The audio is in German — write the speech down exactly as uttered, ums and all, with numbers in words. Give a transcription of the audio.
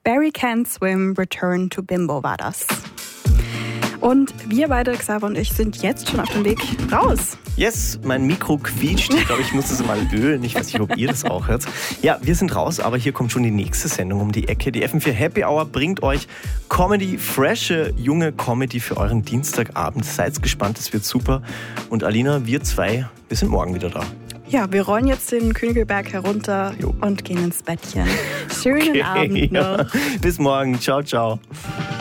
Barry Can't Swim, Return to Bimbo war das. Und wir beide, Xaver und ich, sind jetzt schon auf dem Weg raus. Yes, mein Mikro quietscht. Ich glaube, ich muss es mal ölen. Ich weiß nicht, ob ihr das auch hört. Ja, wir sind raus, aber hier kommt schon die nächste Sendung um die Ecke. Die F M vier Happy Hour bringt euch Comedy, frische, junge Comedy für euren Dienstagabend. Seid gespannt, es wird super. Und Alina, wir zwei, wir sind morgen wieder da. Ja, wir rollen jetzt den Königelberg herunter jo. und gehen ins Bettchen. Schönen okay, Abend noch. Ja. Bis morgen. Ciao, ciao.